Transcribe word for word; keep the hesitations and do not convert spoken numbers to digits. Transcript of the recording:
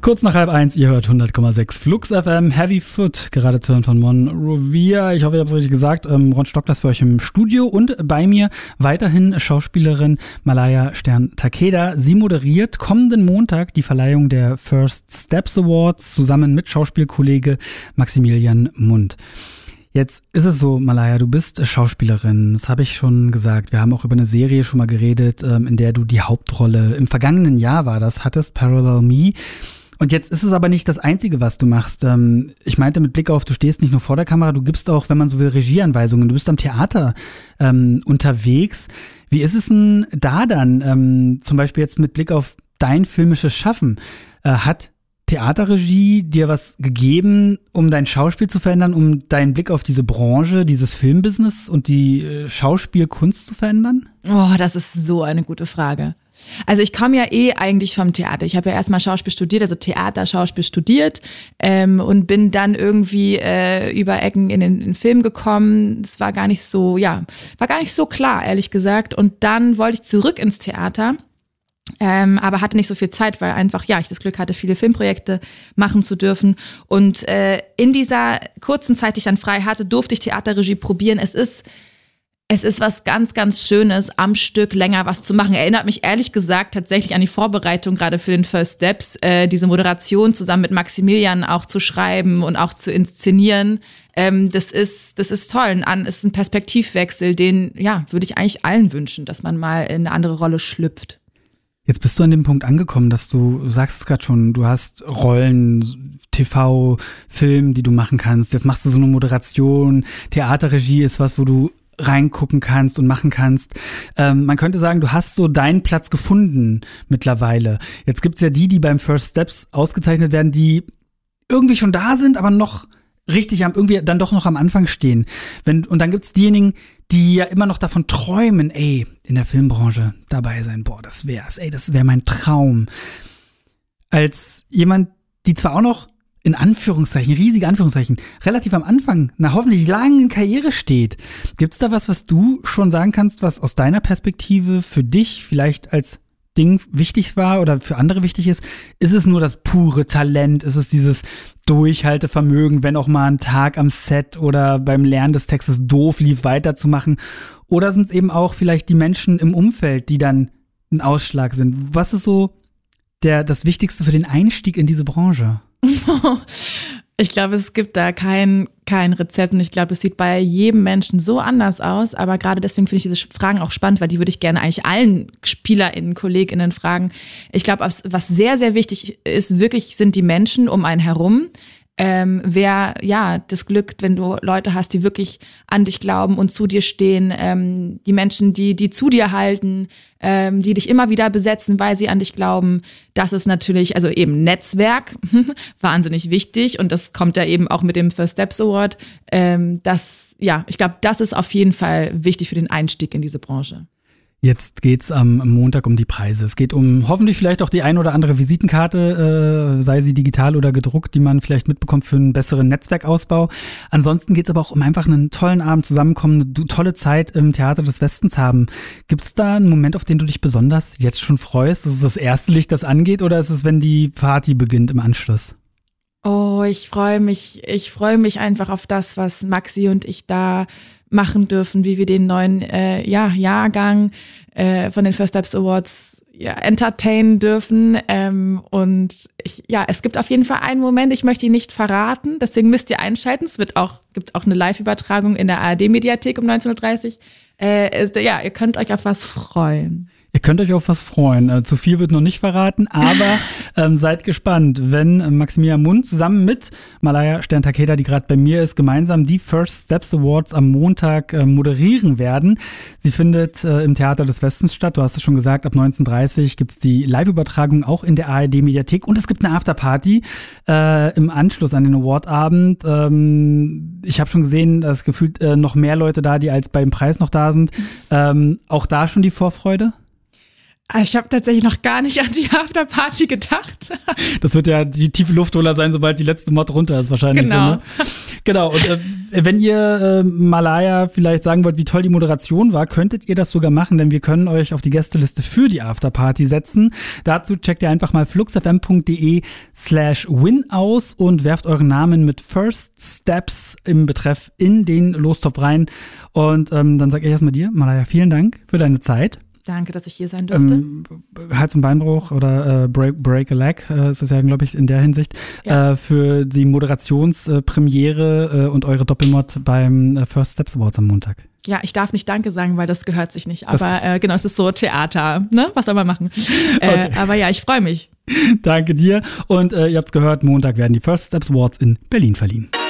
Kurz nach halb eins, ihr hört hundert Komma sechs Flux F M, Heavy Foot, gerade zu hören von Mon Revere. Ich hoffe, ich habe es richtig gesagt. Ähm, Ron Stockler ist für euch im Studio und bei mir weiterhin Schauspielerin Malaya Stern-Takeda. Sie moderiert kommenden Montag die Verleihung der First Steps Awards zusammen mit Schauspielkollege Maximilian Mundt. Jetzt ist es so, Malaya, du bist Schauspielerin, das habe ich schon gesagt. Wir haben auch über eine Serie schon mal geredet, in der du die Hauptrolle im vergangenen Jahr war das, hattest, Parallel Me. Und jetzt ist es aber nicht das Einzige, was du machst. Ich meinte mit Blick auf, du stehst nicht nur vor der Kamera, du gibst auch, wenn man so will, Regieanweisungen. Du bist am Theater ähm, unterwegs. Wie ist es denn da dann, ähm, zum Beispiel jetzt mit Blick auf dein filmisches Schaffen? Äh, hat Theaterregie dir was gegeben, um dein Schauspiel zu verändern, um deinen Blick auf diese Branche, dieses Filmbusiness und die äh, Schauspielkunst zu verändern? Oh, das ist so eine gute Frage. Also ich komme ja eh eigentlich vom Theater. Ich habe ja erstmal Schauspiel studiert, also Theater, Schauspiel studiert ähm, und bin dann irgendwie äh, über Ecken in den, in den Film gekommen. Das war gar nicht so, ja, war gar nicht so klar, ehrlich gesagt. Und dann wollte ich zurück ins Theater. Ähm, aber hatte nicht so viel Zeit, weil einfach, ja, ich das Glück hatte, viele Filmprojekte machen zu dürfen. Und äh, in dieser kurzen Zeit, die ich dann frei hatte, durfte ich Theaterregie probieren. Es ist, es ist was ganz, ganz Schönes, am Stück länger was zu machen. Erinnert mich ehrlich gesagt tatsächlich an die Vorbereitung gerade für den First Steps, äh, diese Moderation zusammen mit Maximilian auch zu schreiben und auch zu inszenieren. Ähm, das ist, das ist toll. An, ist ein Perspektivwechsel, den, ja, würde ich eigentlich allen wünschen, dass man mal in eine andere Rolle schlüpft. Jetzt bist du an dem Punkt angekommen, dass du, du sagst es gerade schon, du hast Rollen, T V, Film, die du machen kannst. Jetzt machst du so eine Moderation, Theaterregie ist was, wo du reingucken kannst und machen kannst. Ähm, man könnte sagen, du hast so deinen Platz gefunden mittlerweile. Jetzt gibt's ja die, die beim First Steps ausgezeichnet werden, die irgendwie schon da sind, aber noch richtig am, irgendwie dann doch noch am Anfang stehen. Wenn, und dann gibt's diejenigen, die ja immer noch davon träumen, ey, in der Filmbranche dabei sein, boah, das wär's, ey, das wäre mein Traum. Als jemand, die zwar auch noch in Anführungszeichen, riesige Anführungszeichen, relativ am Anfang einer hoffentlich langen Karriere steht, gibt's da was, was du schon sagen kannst, was aus deiner Perspektive für dich vielleicht als Ding wichtig war oder für andere wichtig ist? Ist es nur das pure Talent? Ist es dieses Durchhaltevermögen, wenn auch mal ein Tag am Set oder beim Lernen des Textes doof lief, weiterzumachen? Oder sind es eben auch vielleicht die Menschen im Umfeld, die dann ein Ausschlag sind? Was ist so der, das Wichtigste für den Einstieg in diese Branche? Ich glaube, es gibt da kein, kein Rezept und ich glaube, es sieht bei jedem Menschen so anders aus, aber gerade deswegen finde ich diese Fragen auch spannend, weil die würde ich gerne eigentlich allen SpielerInnen, KollegInnen fragen. Ich glaube, was, was sehr, sehr wichtig ist, wirklich sind die Menschen um einen herum. Ähm, wer, ja, das Glück, wenn du Leute hast, die wirklich an dich glauben und zu dir stehen, ähm, die Menschen, die, die zu dir halten, ähm, die dich immer wieder besetzen, weil sie an dich glauben, das ist natürlich, also eben Netzwerk, wahnsinnig wichtig und das kommt ja eben auch mit dem First Steps Award, ähm, das, ja, ich glaube, das ist auf jeden Fall wichtig für den Einstieg in diese Branche. Jetzt geht's am Montag um die Preise. Es geht um hoffentlich vielleicht auch die ein oder andere Visitenkarte, äh, sei sie digital oder gedruckt, die man vielleicht mitbekommt für einen besseren Netzwerkausbau. Ansonsten geht's aber auch um einfach einen tollen Abend zusammenkommen, eine tolle Zeit im Theater des Westens haben. Gibt's da einen Moment, auf den du dich besonders jetzt schon freust? Ist es das erste Licht, das angeht, oder ist es, wenn die Party beginnt im Anschluss? Oh, ich freue mich, ich freue mich einfach auf das, was Maxi und ich da machen dürfen, wie wir den neuen äh, ja, Jahrgang äh, von den First Steps Awards ja, entertainen dürfen. Ähm, und ich, ja, es gibt auf jeden Fall einen Moment, ich möchte ihn nicht verraten, deswegen müsst ihr einschalten. Es wird auch, gibt auch eine Live-Übertragung in der A R D-Mediathek um neunzehn Uhr dreißig. Äh, ist, ja, ihr könnt euch auf was freuen. Ihr könnt euch auf was freuen. Äh, zu viel wird noch nicht verraten, aber ähm, seid gespannt, wenn äh, Maximilian Mundt zusammen mit Malaya Stern-Takeda, die gerade bei mir ist, gemeinsam die First Steps Awards am Montag äh, moderieren werden. Sie findet äh, im Theater des Westens statt. Du hast es schon gesagt, ab neunzehn Uhr dreißig gibt's die Live-Übertragung auch in der A R D-Mediathek und es gibt eine Afterparty äh, im Anschluss an den Awardabend. Ähm, ich habe schon gesehen, dass gefühlt äh, noch mehr Leute da, die als beim Preis noch da sind. Ähm, auch da schon die Vorfreude? Ich habe tatsächlich noch gar nicht an die Afterparty gedacht. Das wird ja die tiefe Luftholer sein, sobald die letzte Mod runter ist wahrscheinlich. Genau. So, ne? Genau. Und äh, wenn ihr äh, Malaya vielleicht sagen wollt, wie toll die Moderation war, könntet ihr das sogar machen, denn wir können euch auf die Gästeliste für die Afterparty setzen. Dazu checkt ihr einfach mal fluxfm.de slash win aus und werft euren Namen mit First Steps im Betreff in den Lostopf rein. Und ähm, dann sage ich erstmal dir, Malaya, vielen Dank für deine Zeit. Danke, dass ich hier sein durfte. Ähm, Hals- und Beinbruch oder äh, Break, Break a Leg äh, ist das ja, glaube ich, in der Hinsicht, ja. äh, für die Moderationspremiere äh, und eure Doppelmod beim äh, First Steps Awards am Montag. Ja, ich darf nicht Danke sagen, weil das gehört sich nicht. Aber äh, genau, es ist so Theater, ne? Was soll man machen? Äh, okay. Aber ja, ich freue mich. Danke dir. Und äh, ihr habt's gehört, Montag werden die First Steps Awards in Berlin verliehen.